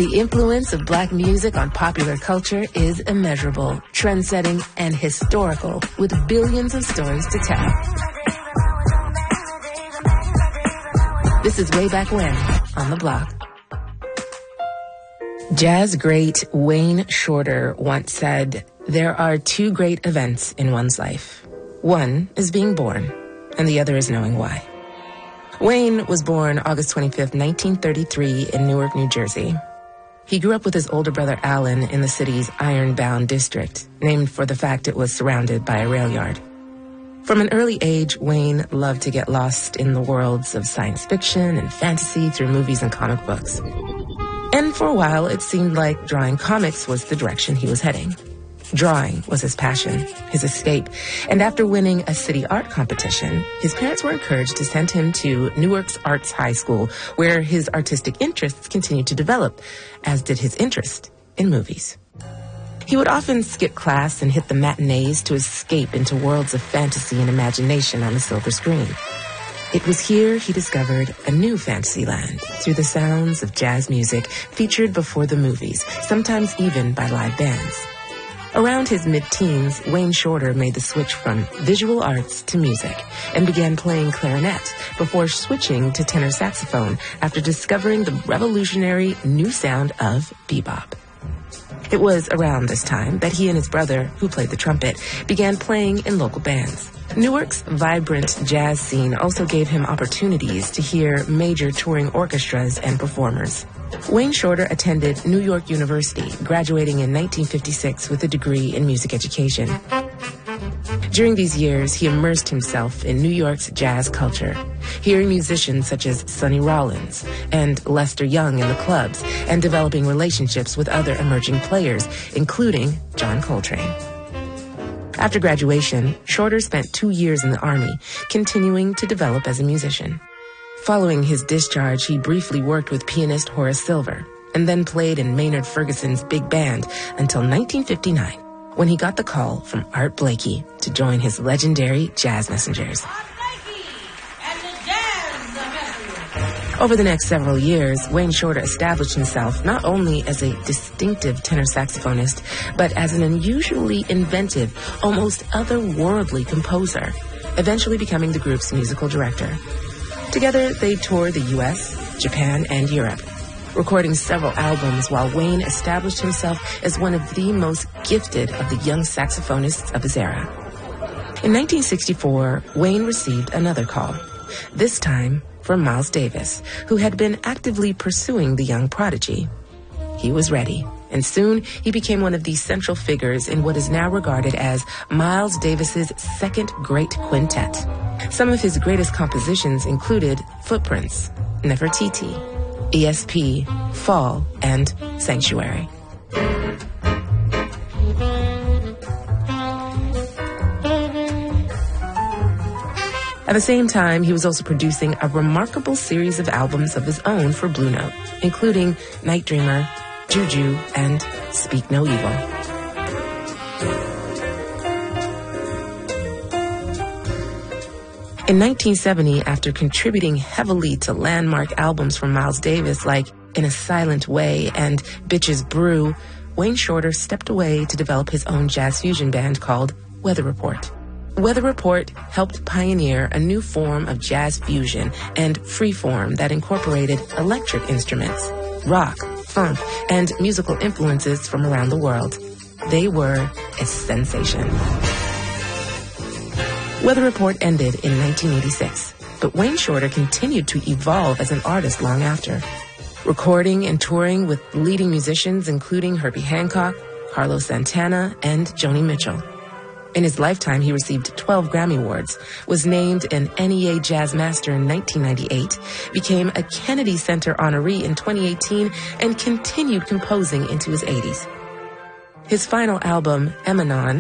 The influence of black music on popular culture is immeasurable, trend-setting, and historical, with billions of stories to tell. This is Way Back When on The Block. Jazz great Wayne Shorter once said, "There are two great events in one's life. One is being born, and the other is knowing why." Wayne was born August 25th, 1933 in Newark, New Jersey. He grew up with his older brother Alan in the city's Ironbound district, named for the fact it was surrounded by a rail yard. From an early age, Wayne loved to get lost in the worlds of science fiction and fantasy through movies and comic books. And for a while, it seemed like drawing comics was the direction he was heading. Drawing was his passion, his escape, and after winning a city art competition, his parents were encouraged to send him to Newark's Arts High School, where his artistic interests continued to develop, as did his interest in movies. He would often skip class and hit the matinees to escape into worlds of fantasy and imagination on the silver screen. It was here he discovered a new fantasy land through the sounds of jazz music featured before the movies, sometimes even by live bands. Around his mid-teens, Wayne Shorter made the switch from visual arts to music and began playing clarinet before switching to tenor saxophone after discovering the revolutionary new sound of bebop. It was around this time that he and his brother, who played the trumpet, began playing in local bands. Newark's vibrant jazz scene also gave him opportunities to hear major touring orchestras and performers. Wayne Shorter attended New York University, graduating in 1956 with a degree in music education. During these years, he immersed himself in New York's jazz culture, hearing musicians such as Sonny Rollins and Lester Young in the clubs, and developing relationships with other emerging players, including John Coltrane. After graduation, Shorter spent 2 years in the Army, continuing to develop as a musician. Following his discharge, he briefly worked with pianist Horace Silver, and then played in Maynard Ferguson's big band until 1959, when he got the call from Art Blakey to join his legendary Jazz Messengers. Over the next several years, Wayne Shorter established himself not only as a distinctive tenor saxophonist, but as an unusually inventive, almost otherworldly composer, eventually becoming the group's musical director. Together, they toured the U.S., Japan, and Europe, recording several albums while Wayne established himself as one of the most gifted of the young saxophonists of his era. In 1964, Wayne received another call, this time from Miles Davis, who had been actively pursuing the young prodigy. He was ready, and soon he became one of the central figures in what is now regarded as Miles Davis's second great quintet. Some of his greatest compositions included Footprints, Nefertiti, ESP, Fall, and Sanctuary. At the same time, he was also producing a remarkable series of albums of his own for Blue Note, including Night Dreamer, Juju, and Speak No Evil. In 1970, after contributing heavily to landmark albums from Miles Davis like In a Silent Way and Bitches Brew, Wayne Shorter stepped away to develop his own jazz fusion band called Weather Report. Weather Report helped pioneer a new form of jazz fusion and freeform that incorporated electric instruments, rock, funk, and musical influences from around the world. They were a sensation. Weather Report ended in 1986, but Wayne Shorter continued to evolve as an artist long after, recording and touring with leading musicians including Herbie Hancock, Carlos Santana, and Joni Mitchell. In his lifetime, he received 12 Grammy Awards, was named an NEA Jazz Master in 1998, became a Kennedy Center honoree in 2018, and continued composing into his 80s. His final album, Emanon,